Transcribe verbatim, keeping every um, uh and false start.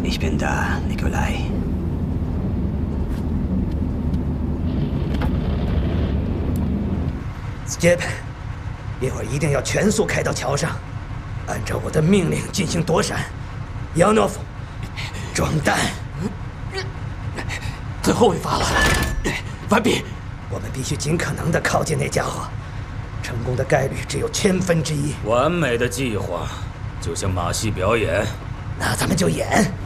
Ich bin da, Nikolai. Skip， 一会儿一定要全速开到桥上，按照我的命令进行躲闪。Yanov， 装弹。 最后一发了，完毕。 我们必须尽可能的靠近那家伙，成功的概率只有千分之一。 完美的计划，就像马戏表演。 那咱们就演。